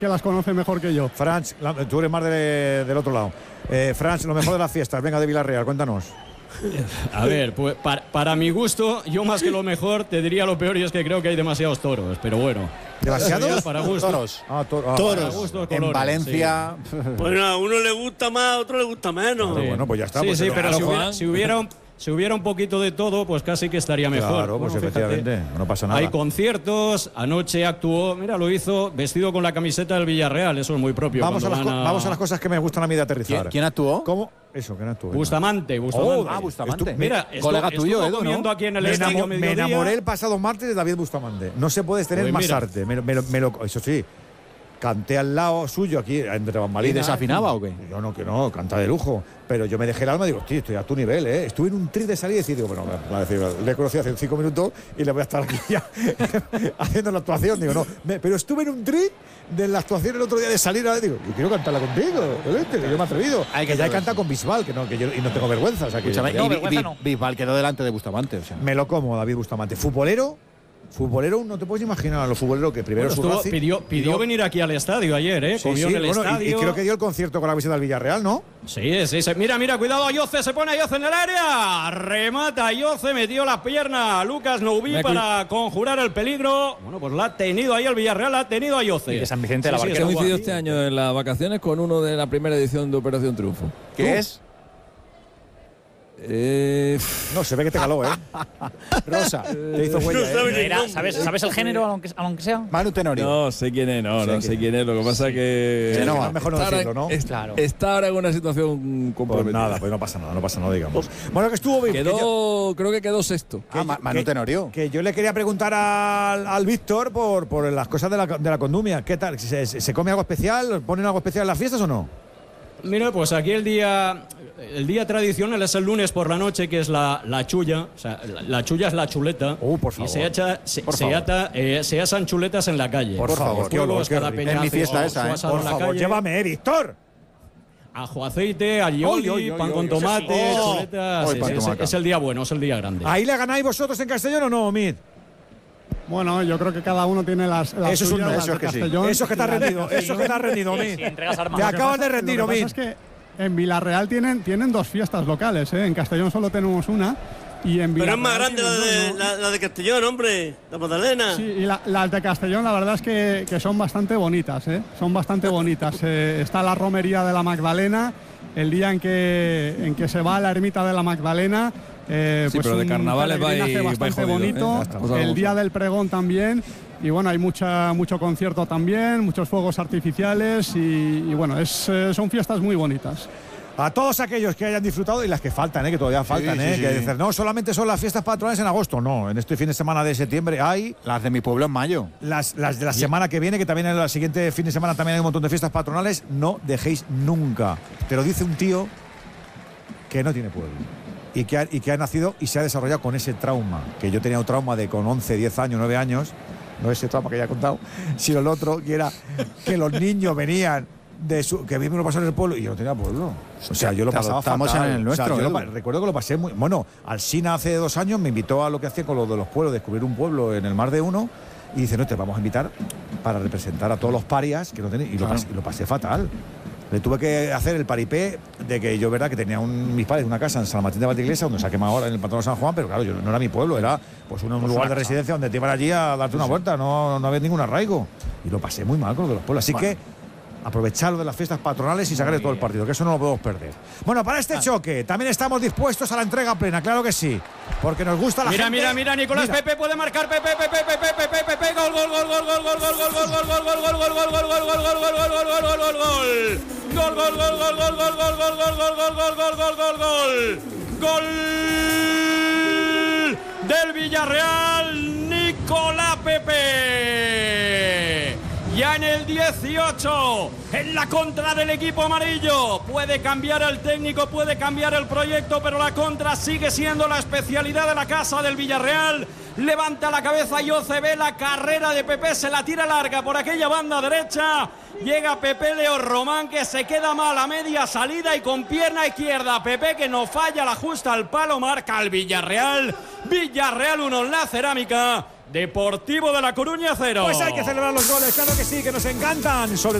que las conoce mejor que yo. Franz, tú eres más del otro lado. Franz, lo mejor de las fiestas, venga, de Villarreal, cuéntanos. A ver, pues para mi gusto, yo más que lo mejor te diría lo peor, y es que creo que hay demasiados toros, pero bueno. ¿Demasiados? Para gusto. Toros. Toros. Gusto, colores, en Valencia. Sí. Bueno, a uno le gusta más, a otro le gusta menos. Sí. Bueno, pues ya está. Sí, pues sí, pero si hubiera un poquito de todo, pues casi que estaría mejor. Claro, pues bueno, efectivamente, no pasa nada. Hay conciertos, anoche actuó, mira, lo hizo vestido con la camiseta del Villarreal, eso es muy propio. Vamos a las cosas que me gustan a mí de aterrizar. ¿Quién actuó? ¿Cómo? Eso, ¿quién actuó? Bustamante. Bustamante. Mira, colega tuyo, Edu, ¿no? Aquí en el estadio me enamoré el pasado martes de David Bustamante. No se puede tener Pues más mira. arte. Eso sí, canté al lado suyo aquí entre bambalinas. ¿Y desafinaba o qué? Yo no, que no, canta de lujo. Pero yo me dejé el alma y digo, tío, estoy a tu nivel, ¿eh? Estuve en un trip de salida y digo, bueno, le conocí hace 5 minutos y le voy a estar aquí ya haciendo la actuación. Digo, no, pero estuve en un trip de la actuación el otro día de salir. Digo, yo quiero cantarla contigo, que yo me he atrevido. Que ya he cantado con Bisbal, que yo y no tengo vergüenza. O sea, que Bisbal quedó delante de Bustamante. O sea. me lo como, David Bustamante. Futbolero, no te puedes imaginar a los futboleros que primero pidió venir aquí al estadio ayer, ¿eh? Sí, Comió en el estadio. y creo que dio el concierto con la visita del Villarreal, ¿no? Sí. Mira, cuidado, Ayoce, se pone Ayoce en el área. Remata Ayoce, metió la pierna a Lucas Noubí para conjurar el peligro. Bueno, pues la ha tenido ahí el Villarreal, la ha tenido Ayoce. Y de San Vicente de la Barquera. Se ha coincidido este año en las vacaciones con uno de la primera edición de Operación Triunfo. ¿Qué es? No, se ve que te caló, ¿eh? Rosa, te hizo huella, ¿Sabes el género, aunque sea? Manu Tenorio. No sé quién es, no sé quién es. Lo que pasa es que mejor no decirlo, ¿no? Claro. Está ahora en una situación comprometida. Pues no pasa nada, digamos. Bueno, que estuvo bien. Creo que quedó sexto. Manu Tenorio. Que yo le quería preguntar al Víctor por las cosas de la condumia. ¿Qué tal? ¿Se come algo especial? ¿Ponen algo especial en las fiestas o no? Mira, pues aquí el día tradicional es el lunes por la noche, que es la chulla. O sea, la chulla es la chuleta. Por favor. Y se asan chuletas en la calle. Por favor, qué olor, qué rico. Es mi fiesta esa, ¿eh? Por favor, llévame, Víctor. Ajo aceite, alioli, pan con tomate, chuletas. Es el día bueno, es el día grande. ¿Ahí le ganáis vosotros en Castellón o no, Mid? Bueno, yo creo que cada uno tiene las eso suyas, es las de que Castellón. Eso es que está rendido, Mid. Sí, entregas armas. Te acabas de rendir, Lo que Mid. pasa es que en Villarreal tienen 2 fiestas locales, ¿eh? En Castellón solo tenemos una. Y en Pero Villarreal es más grande la de Castellón, hombre, la Magdalena. Sí, y las de Castellón la verdad es que son bastante bonitas, ¿eh? Son bastante bonitas. Está la romería de la Magdalena, el día en que se va a la ermita de la Magdalena. Sí, pero de carnavales va bastante bonito. El día del pregón también. Y bueno, hay mucho concierto también, muchos fuegos artificiales y bueno, son fiestas muy bonitas. A todos aquellos que hayan disfrutado y las que faltan, que todavía faltan, que dicen, no, solamente son las fiestas patronales en agosto. No, en este fin de semana de septiembre hay las de mi pueblo en mayo. Las de la semana que viene, que también en el siguiente fin de semana también hay un montón de fiestas patronales. No dejéis nunca. Te lo dice un tío que no tiene pueblo. Y que ha nacido y se ha desarrollado con ese trauma. Que yo tenía un trauma de con 11, 10 años, 9 años. No ese trauma que ya he contado, sino el otro, que era que los niños venían que a mí me lo pasó en el pueblo y yo no tenía pueblo. O sea, yo lo pasaba fatal. En el nuestro, o sea, recuerdo que lo pasé muy... Bueno, Alsina hace 2 años me invitó a lo que hacía con lo de los pueblos, descubrir un pueblo en el Mar de Uno, y dice, no, te vamos a invitar para representar a todos los parias que no tienen, y lo pasé fatal. Le tuve que hacer el paripé de que yo, verdad, que tenía mis padres una casa en San Martín de Valdeiglesia, donde se ha quemado ahora en el Patrón de San Juan, pero claro, no era mi pueblo, era pues un lugar de residencia donde te iban allí a darte una vuelta, no había ningún arraigo. Y lo pasé muy mal con lo de los pueblos. Así que aprovechar lo de las fiestas patronales y sacarle todo el partido, que eso no lo podemos perder. Bueno, para este choque también estamos dispuestos a la entrega plena, claro que sí, porque nos gusta la gente. Mira, Nicolás Pepe puede marcar, Pepe, gol, gol del Villarreal, Nicolás Pepe. Ya en el 18, en la contra del equipo amarillo. Puede cambiar el técnico, puede cambiar el proyecto, pero la contra sigue siendo la especialidad de la casa del Villarreal. Levanta la cabeza y ve la carrera de Pepe, se la tira larga por aquella banda derecha. Llega Pepe Leo Román, que se queda mal a media salida y con pierna izquierda. Pepe, que no falla, la ajusta al palo, marca al Villarreal. Villarreal 1 en la Cerámica. Deportivo de La Coruña 0. Pues hay que celebrar los goles, claro que sí, que nos encantan. Sobre